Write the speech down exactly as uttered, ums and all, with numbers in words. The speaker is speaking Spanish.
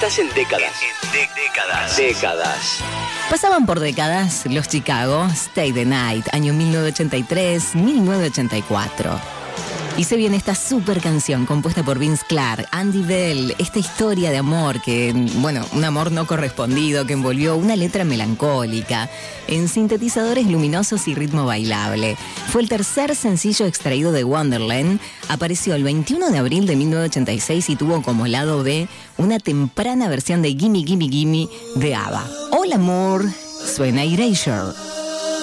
Estás en décadas. En décadas. Décadas. Pasaban por décadas los Chicago, Stay the Night, año mil novecientos ochenta y tres a mil novecientos ochenta y cuatro. Y se viene esta super canción compuesta por Vince Clarke, Andy Bell, esta historia de amor que, bueno, un amor no correspondido que envolvió una letra melancólica en sintetizadores luminosos y ritmo bailable. Fue el tercer sencillo extraído de Wonderland, apareció el veintiuno de abril de mil novecientos ochenta y seis y tuvo como lado B una temprana versión de Gimme Gimme Gimme de ABBA. Hola amor, suena Erasure.